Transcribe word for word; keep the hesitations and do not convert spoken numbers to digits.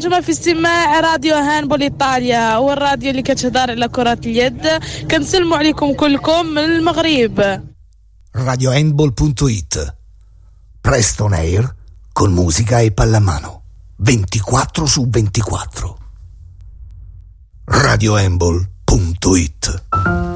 الجمعة في استماع راديو هانبول إيطاليا، هو الراديو اللي كتهدر على كرة اليد. كنسلموا عليكم كلكم من المغرب. radio handball punto it, presto on air con musica e pallamano ventiquattro su ventiquattro. radio handball punto it